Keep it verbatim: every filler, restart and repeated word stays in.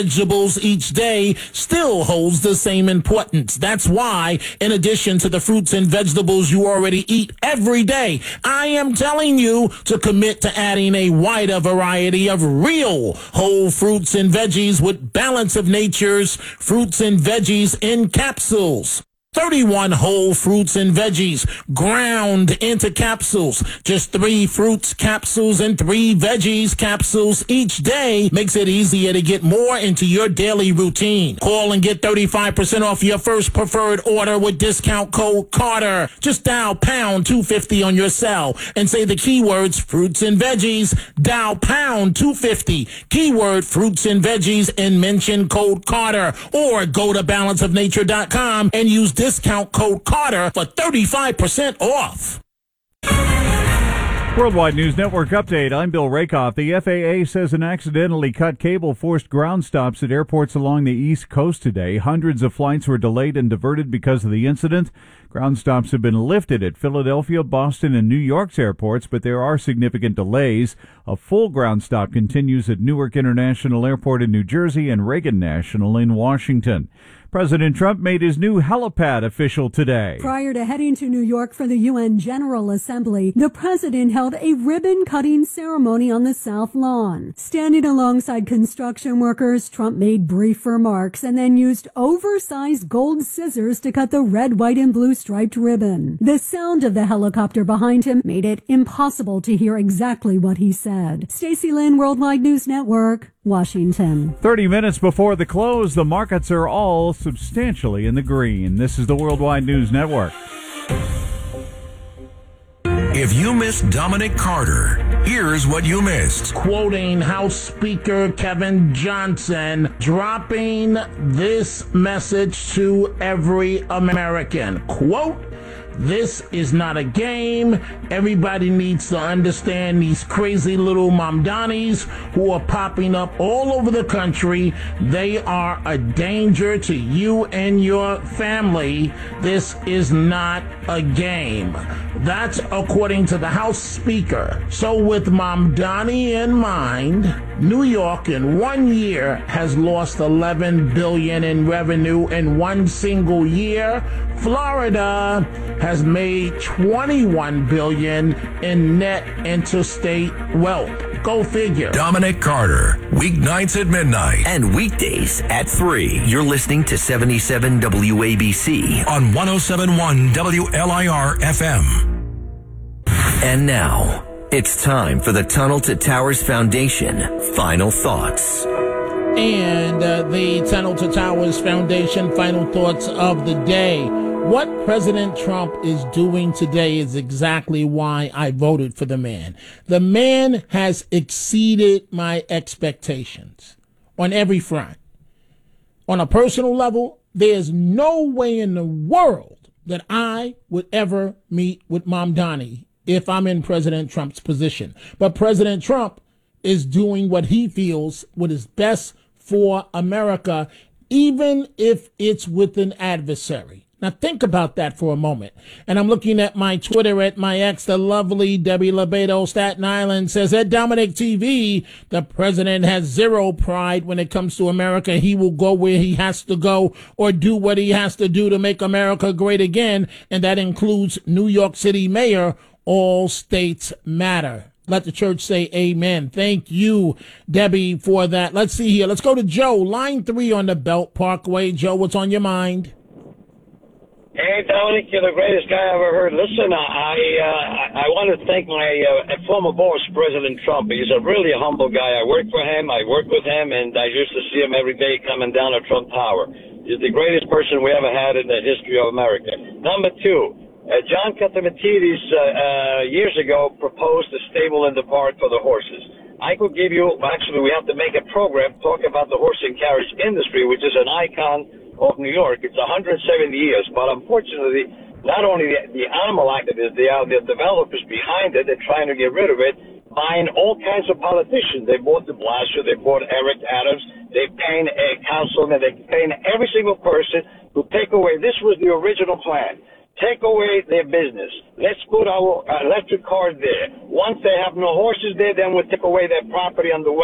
vegetables each day still holds the same importance. That's why, in addition to the fruits and vegetables you already eat every day, I am telling you to commit to adding a wider variety of real whole fruits and veggies with Balance of Nature's fruits and veggies in capsules. thirty-one whole fruits and veggies ground into capsules. Just three fruits capsules and three veggies capsules each day makes it easier to get more into your daily routine. Call and get thirty-five percent off your first preferred order with discount code Carter. Just dial pound two fifty on your cell and say the keywords fruits and veggies. Dial pound two fifty, keyword fruits and veggies, and mention code Carter. Or go to balance of nature dot com and use discount code Carter for thirty-five percent off. Worldwide News Network update. I'm Bill Rakoff. The F A A says an accidentally cut cable forced ground stops at airports along the East Coast today. Hundreds of flights were delayed and diverted because of the incident. Ground stops have been lifted at Philadelphia, Boston, and New York's airports, but there are significant delays. A full ground stop continues at Newark International Airport in New Jersey and Reagan National in Washington. President Trump made his new helipad official today. Prior to heading to New York for the U N General Assembly, the president held a ribbon-cutting ceremony on the South Lawn. Standing alongside construction workers, Trump made brief remarks and then used oversized gold scissors to cut the red, white, and blue striped ribbon. The sound of the helicopter behind him made it impossible to hear exactly what he said. Stacey Lynn, Worldwide News Network, Washington. thirty minutes before the close, the markets are all substantially in the green. This is the Worldwide News Network. If you missed Dominic Carter, here's what you missed. Quoting House Speaker Kevin Johnson, dropping this message to every American. Quote, "This is not a game. Everybody needs to understand these crazy little Mamdanis who are popping up all over the country. They are a danger to you and your family. This is not a game." That's according to the House Speaker. So with Mamdani in mind, New York in one year has lost eleven billion dollars in revenue in one single year. Florida has made twenty-one billion dollars in net interstate wealth. Go figure. Dominic Carter, weeknights at midnight. And weekdays at three. You're listening to seventy-seven W A B C. On one oh seven point one W L I R F M. And now, it's time for the Tunnel to Towers Foundation Final Thoughts. And uh, the Tunnel to Towers Foundation Final Thoughts of the day. What President Trump is doing today is exactly why I voted for the man. The man has exceeded my expectations on every front. On a personal level, there's no way in the world that I would ever meet with Mamdani if I'm in President Trump's position. But President Trump is doing what he feels what is best for America, even if it's with an adversary. Now think about that for a moment. And I'm looking at my Twitter at my ex, the lovely Debbie Lebedo, Staten Island, says at Dominic T V, the president has zero pride when it comes to America. He will go where he has to go or do what he has to do to make America great again. And that includes New York City mayor. All states matter. Let the church say amen. Thank you, Debbie, for that. Let's see here. Let's go to Joe, line three on the Belt Parkway. Joe, what's on your mind? Hey, Dominic, you're the greatest guy I ever heard. Listen, I uh, I want to thank my uh, former boss, President Trump. He's a really humble guy. I worked for him. I worked with him, and I used to see him every day coming down to Trump Tower. He's the greatest person we ever had in the history of America. Number two, uh, John Catsimatidis uh, uh, years ago proposed a stable in the park for the horses. I could give you, actually, we have to make a program talking about the horse and carriage industry, which is an icon of New York. It's one hundred seventy years, but unfortunately, not only the, the animal activists, they are the developers behind it. They're trying to get rid of it, buying all kinds of politicians. They bought de Blasio, they bought Eric Adams, they paying a councilman, they paying every single person to take away. This was the original plan. Take away their business. Let's put our electric cars there. Once they have no horses there, then we'll take away their property on the way.